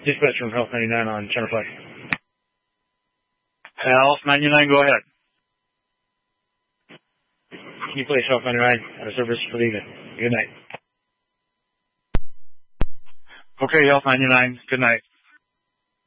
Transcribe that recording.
Dispatch from Health 99 on Center Flag. Health 99, go ahead. Can you place Health 99 out of service for the evening? Good night. Okay, Health 99, good night.